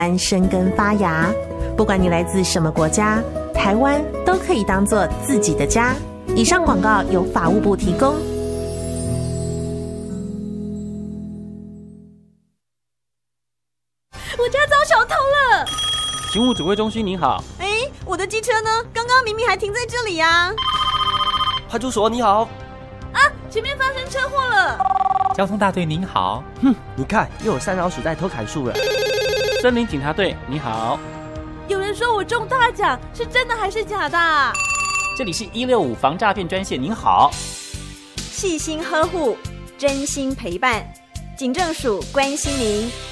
生根发芽。不管你来自什么国家，台湾都可以当作自己的家。以上广告由法务部提供。 我家遭小偷了！ 勤务指挥中心您好。 我的机车呢？刚刚明明还停在这里啊！ 派出所你好。 前面发生车祸了！ 交通大队您好。 你看又有3老鼠在偷砍树了。 森林警察队你好。 有人说我中大奖，是真的还是假的？ 这里是165防诈骗专线您好。 细心呵护，真心陪伴，警政署关心您。